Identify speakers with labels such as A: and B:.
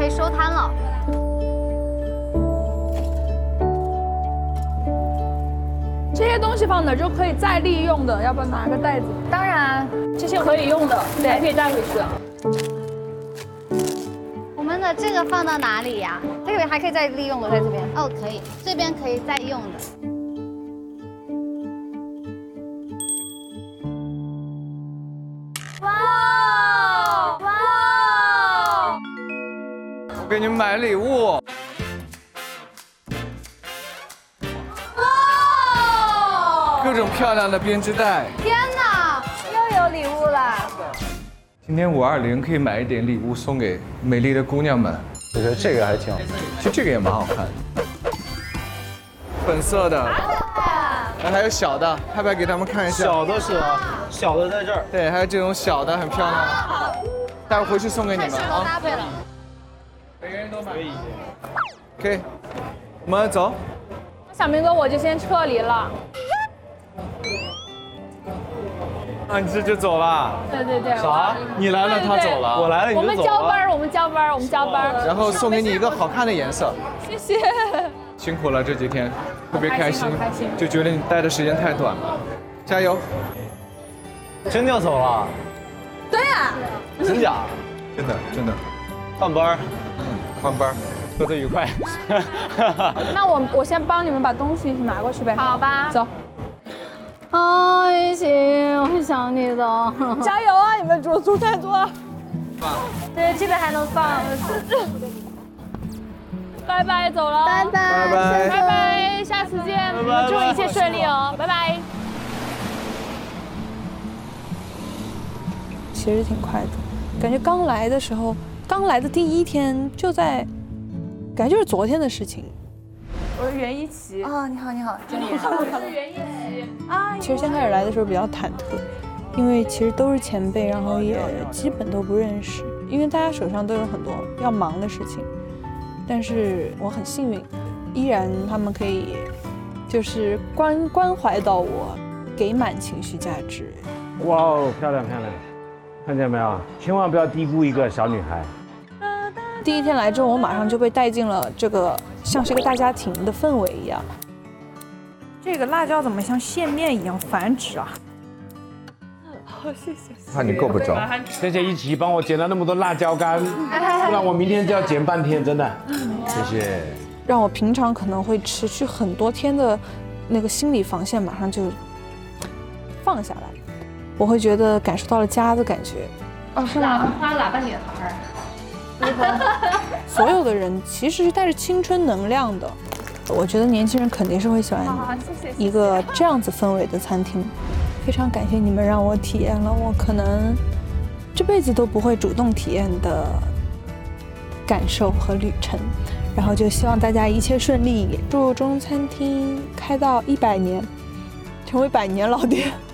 A: 以收摊了。
B: 这些东西放哪就可以再利用的，要不要拿个袋子？
A: 当然，
B: 这些可以用的，还可以带回去的。
A: 我们的这个放到哪里呀？这个还可以再利用的，在这边。哦，可以，这边可以再用的。哇哇！
C: 我给你们买礼物。各种漂亮的编织袋。
A: 天哪，又有礼物了！
C: 今天520可以买一点礼物送给美丽的姑娘们。
D: 我觉得这个还挺好，
C: 其实这个也蛮好看的，粉色的。还有小的，要不要给他们看一下？
D: 小的是啊，小的在这儿。
C: 对，还有这种小的很漂亮，待会儿回去送给你们啊。
A: 搭配了。
C: 每个人都买。OK， 我们走。
B: 小明哥，我就先撤离了。
C: 啊，你这就走了？
B: 对对对。
D: 啥？
C: 你来了，他走了。
D: 我来了，你
B: 我们
D: 就走了。
B: 交班，我们交班，我们交班。
C: 然后送给你一个好看的颜色。
B: 谢谢。
C: 辛苦了这几天，特别开心
B: 好开心，
C: 就觉得你待的时间太短了，加油！
D: 真的要走了？
B: 对呀。
D: 真假？
C: 真的真的。
D: 换班。
C: 换班，喝得愉快。
B: 那我先帮你们把东西拿过去呗。
A: 好吧。
B: 走。
A: 哦，雨晴，我会想你的。
B: 加油啊！你们煮太多了。
A: 对，这个还能放。
B: 拜拜，走了。
A: 拜拜。
C: 拜拜
B: 拜拜，下次见。你们祝一切顺利哦，拜拜。其实挺快的，感觉刚来的时候，刚来的第一天就在，感觉就是昨天的事情。我是袁一奇
A: 啊，你好，你好，经理。
B: 我是袁一奇啊。其实先开始来的时候比较忐忑，因为其实都是前辈，然后也基本都不认识，因为大家手上都有很多要忙的事情。但是我很幸运，依然他们可以就是关怀到我，给满情绪价值。
E: 哇哦，漂亮漂亮，看见没有？千万不要低估一个小女孩。
B: 第一天来之后，我马上就被带进了这个像是一个大家庭的氛围一样。这个辣椒怎么像线面一样繁殖啊？好，谢谢。
C: 怕你够不着。
E: 谢谢一起帮我捡了那么多辣椒干，不然我明天就要捡半天，真的。谢谢。
B: 让我平常可能会持续很多天的那个心理防线马上就放下来，我会觉得感受到了家的感觉。哦，是吗？
A: 花喇叭女孩。
B: 所有的人其实是带着青春能量的，我觉得年轻人肯定是会喜欢一个这样子氛围的餐厅。非常感谢你们让我体验了我可能这辈子都不会主动体验的感受和旅程，然后就希望大家一切顺利，祝中餐厅开到100年，成为100年老店。